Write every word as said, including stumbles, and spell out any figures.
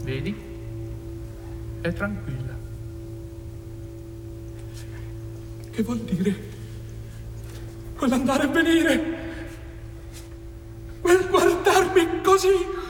Vedi? È tranquilla. Che vuol dire? Quell'andare e venire? Quel guardarmi così